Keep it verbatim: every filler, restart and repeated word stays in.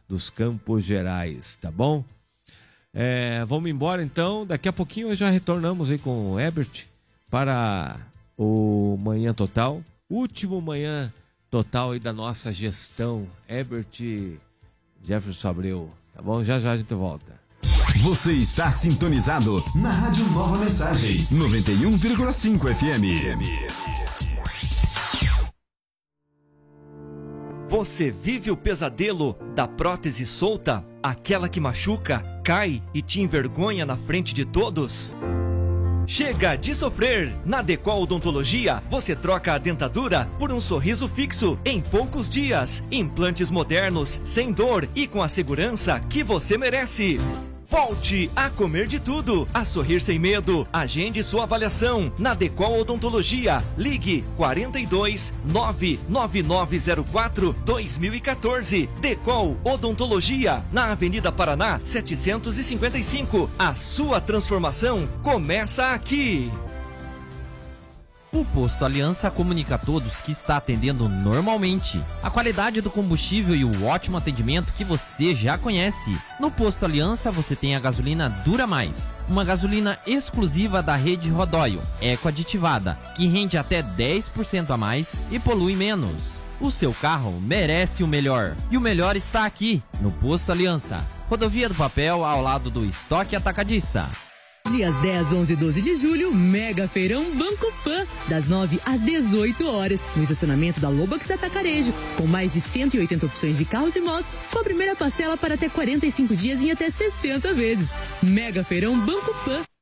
dos Campos Gerais, tá bom? É, vamos embora então, daqui a pouquinho já retornamos aí com o Herbert para o Manhã Total, último Manhã Total aí da nossa gestão, Herbert Jefferson Abreu, tá bom? Já já a gente volta. Você está sintonizado na Rádio Nova Mensagem, noventa e um vírgula cinco F M. Você vive o pesadelo da prótese solta? Aquela que machuca, cai e te envergonha na frente de todos? Chega de sofrer! Na Decol Odontologia, você troca a dentadura por um sorriso fixo em poucos dias. Implantes modernos, sem dor e com a segurança que você merece. Volte a comer de tudo, a sorrir sem medo. Agende sua avaliação na Decol Odontologia. Ligue quarenta e dois, nove nove nove zero quatro, dois mil e quatorze. Decol Odontologia, na Avenida Paraná, setecentos e cinquenta e cinco. A sua transformação começa aqui. O Posto Aliança comunica a todos que está atendendo normalmente. A qualidade do combustível e o ótimo atendimento que você já conhece. No Posto Aliança você tem a gasolina Dura Mais, uma gasolina exclusiva da rede Rodóio, eco-aditivada, que rende até dez por cento a mais e polui menos. O seu carro merece o melhor. E o melhor está aqui, no Posto Aliança. Rodovia do Papel, ao lado do Estoque Atacadista. Dias dez, onze e doze de julho, Mega Feirão Banco Pan, das nove às dezoito horas, no estacionamento da Lobax Atacarejo, com mais de cento e oitenta opções de carros e motos, com a primeira parcela para até quarenta e cinco dias em até sessenta vezes. Mega Feirão Banco Pan.